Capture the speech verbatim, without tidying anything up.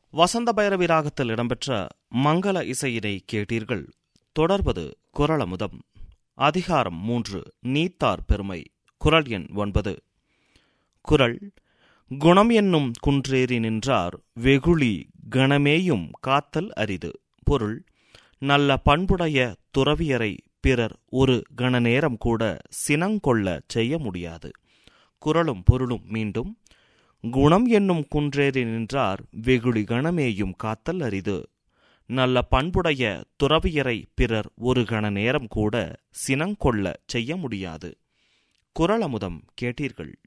வசந்த பைரவி ராகத்தில் இடம்பெற்ற மங்கள இசையினை கேட்டீர்கள். தொடர்வது குறளமுதம். அதிகாரம் மூன்று. நீத்தார் பெருமை. குறள் எண் ஒன்பது. குறள்: குணம் என்னும் குன்றேறி நின்றார் வெகுளி கணமேயும் காத்தல் அரிது. பொருள்: நல்ல பண்புடைய துறவியரை பிறர் ஒரு கண நேரம் கூட சினங்கொள்ள செய்ய முடியாது. குறளும் பொருளும் மீண்டும்: குணம் என்னும் குன்றேறி நின்றார் வெகுளி கணமேயும் காத்தல் அரிது. நல்ல பண்புடைய துறவியரை பிறர் ஒரு கண நேரம் கூட சினங்கொள்ள செய்ய முடியாது. குறளமுதம் கேட்டீர்கள்.